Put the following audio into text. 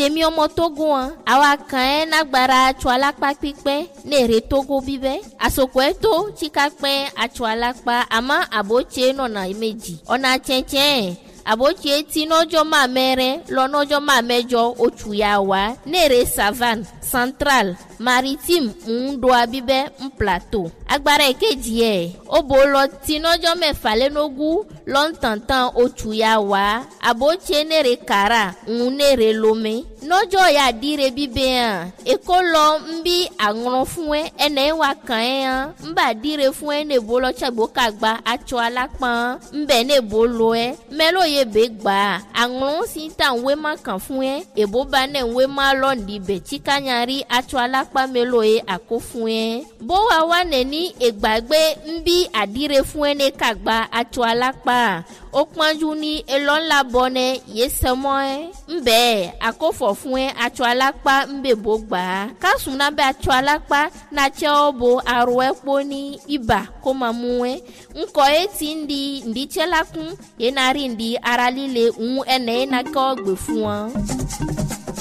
temi omo Togo awa kan nagbara chualakpa pipe nere Togo bibe asokweto chikakpe achualakpa ama aboche nona imeji ona chenchen aboche ti nojo ma mere lo nojo ma mejo ochuyawa nere savane central maritime ndo abibe plateau agbara ekeji obolo ti nojo mefa lenogu lontantan ochuyawa aboche nere kara nere lome nojo ya dire bibe ekolo mbi agron fun ene wa kan mba dire fun ne bolo chagbo kagba acho alapa mbe ne bolo melo ye be gba agron si tan we ma kan fun ebo ba ne we ma lo ndibe chikanyari acho alapa melo akofun bo wa ne ni egbagbe mbi adire fun ne kagba acho alapa okpanju ni elon labone yesemo mbe akofo fún acho alapa mbe bogba kasuna be acho alapa na che obo aro epo ni iba ko mamuwe nko eti ndi chelakun yenari ndi aralile ene na ko gbe fún